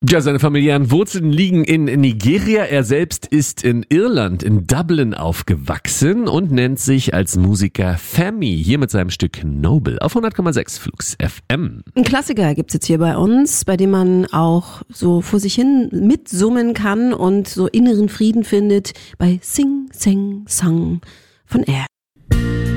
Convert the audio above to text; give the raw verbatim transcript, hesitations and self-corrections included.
Ja, seine familiären Wurzeln liegen in Nigeria. Er selbst ist in Irland, in Dublin aufgewachsen und nennt sich als Musiker Femi. Hier mit seinem Stück Noble auf hundert Komma sechs Flux F M. Ein Klassiker gibt's jetzt hier bei uns, bei dem man auch so vor sich hin mitsummen kann und so inneren Frieden findet, bei Sing, Sing, Sang von Air.